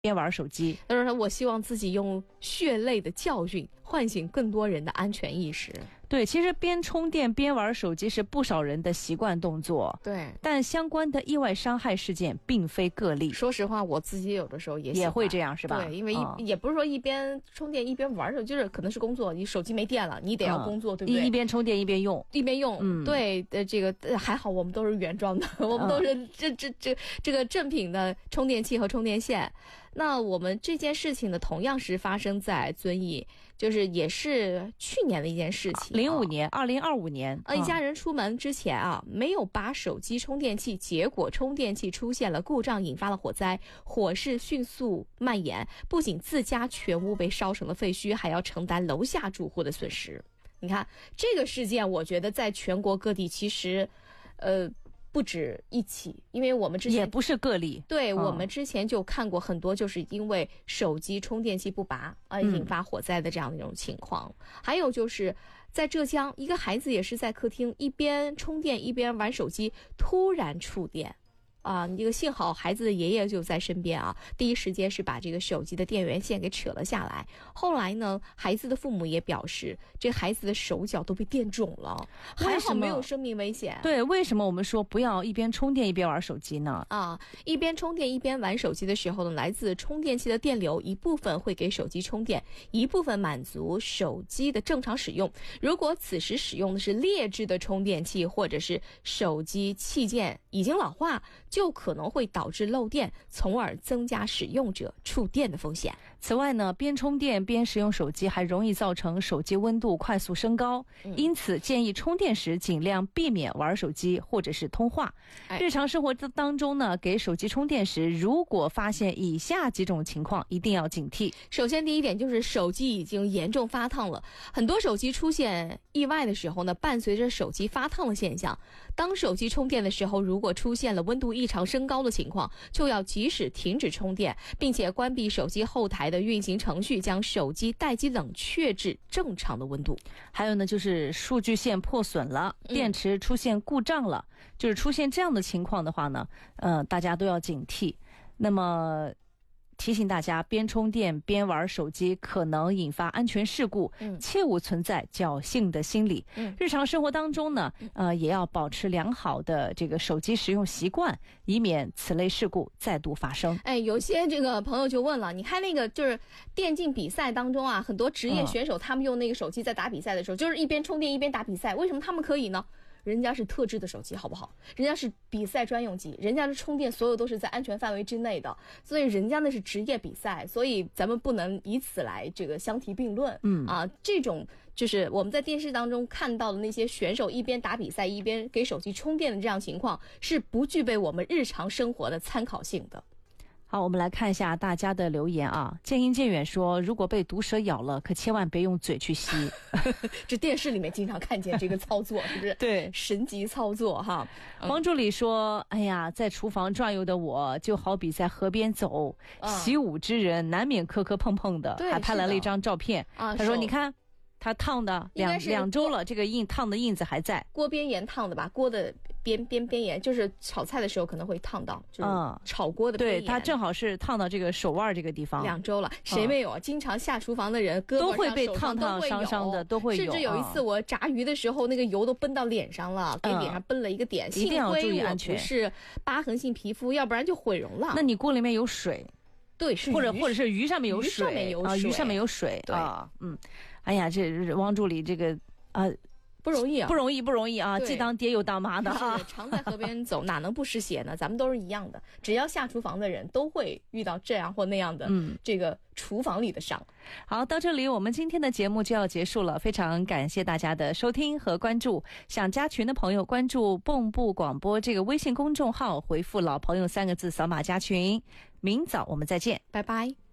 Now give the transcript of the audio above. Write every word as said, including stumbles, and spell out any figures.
边玩手机。 他说我希望自己用血泪的教训唤醒更多人的安全意识。 对，其实边充电边玩手机是不少人的习惯动作。 对， 但相关的意外伤害事件并非个例。 说实话，我自己有的时候也也会这样，是吧？ 对，因为一、 嗯、 也不是说一边充电一边玩手机，就是可能是工作，你手机没电了，你得要工作，嗯、对不对？ 一边充电一边用， 一边用。嗯，对，呃，这个、呃、还好，我们都是原装的，我们都是这这这这个正品的充电器和充电线。那我们这件事情呢，同样是发生在遵义，就是也是去年的一件事情。 零五年，二零二五年， 呃，一家人出门之前啊，没有拔手机充电器，结果充电器出现了故障，引发了火灾，火势迅速蔓延，不仅自家全屋被烧成了废墟，还要承担楼下住户的损失。你看这个事件，我觉得在全国各地其实，呃。不止一起，因为我们之前也不是个例。 对、 嗯、 我们之前就看过很多，就是因为手机充电器不拔而、呃、引发火灾的这样的一种情况、嗯。还有就是在浙江，一个孩子也是在客厅一边充电一边玩手机，突然触电。啊，这个幸好孩子的爷爷就在身边啊，第一时间是把这个手机的电源线给扯了下来。后来呢，孩子的父母也表示，这孩子的手脚都被电肿了，还好没有生命危险。 对，为什么我们说不要一边充电一边玩手机呢？ 啊，一边充电一边玩手机的时候呢，来自充电器的电流一部分会给手机充电，一部分满足手机的正常使用。如果此时使用的是劣质的充电器，或者是手机器件已经老化，就可能会导致漏电，从而增加使用者触电的风险。 此外呢，边充电边使用手机还容易造成手机温度快速升高、嗯、因此建议充电时尽量避免玩手机或者是通话、哎、日常生活当中呢，给手机充电时，如果发现以下几种情况，一定要警惕。 首先第一点就是手机已经严重发烫了，很多手机出现意外的时候呢，伴随着手机发烫的现象。当手机充电的时候，如果出现了温度异常升高的情况，就要及时停止充电，并且关闭手机后台的运行程序，将手机待机冷却至正常的温度。 还有呢，就是数据线破损了，电池出现故障了、嗯、就是出现这样的情况的话呢，呃，大家都要警惕。那么提醒大家，边充电边玩手机可能引发安全事故、嗯、切勿存在侥幸的心理、嗯、日常生活当中呢，呃，也要保持良好的这个手机使用习惯，以免此类事故再度发生。 哎，有些这个朋友就问了，你看那个就是电竞比赛当中啊，很多职业选手他们用那个手机在打比赛的时候、嗯、就是一边充电一边打比赛，为什么他们可以呢？人家是特制的手机，好不好？人家是比赛专用机，人家的充电所有都是在安全范围之内的，所以人家那是职业比赛，所以咱们不能以此来这个相提并论。嗯啊，这种就是我们在电视当中看到的那些选手一边打比赛一边给手机充电的这样情况，是不具备我们日常生活的参考性的。 好，我们来看一下大家的留言啊。渐行渐远说，如果被毒蛇咬了，可千万别用嘴去吸。 这电视里面经常看见这个操作，是不是？ 对， 神级操作哈。 黄助理说，哎呀，在厨房转悠的我，就好比在河边走，嗯、习武之人难免磕磕碰碰的。还拍来了一张照片，啊、他说：“你看。”它烫的两两周了，这个印烫的印子还在。 锅边沿烫的吧？锅的边边边沿，就是炒菜的时候可能会烫到，就是炒锅的边沿。 对，它正好是烫到这个手腕这个地方。 两周了，谁没有啊？嗯、经常下厨房的人，胳膊上都会被烫烫伤伤的，都会有。 甚至有一次我炸鱼的时候，那个油都奔到脸上了，给脸上奔了一个点。 一定要注意安全。 幸亏我不是疤痕性皮肤，要不然就毁容了。 那你锅里面有水？ 对，是或者或者是鱼上面有水， 鱼上面有水啊，鱼上面有水， 对啊，嗯，哎呀，这王助理这个啊、呃、 不容易啊， 不容易，不容易啊，既当爹又当妈的啊， 常在河边走，哪能不湿鞋呢？咱们都是一样的，只要下厨房的人都会遇到这样或那样的，嗯，这个厨房里的伤。 好，到这里我们今天的节目就要结束了，非常感谢大家的收听和关注。想加群的朋友，关注蚌埠广播这个微信公众号，回复老朋友三个字，扫码加群。明早我们再见， 拜拜。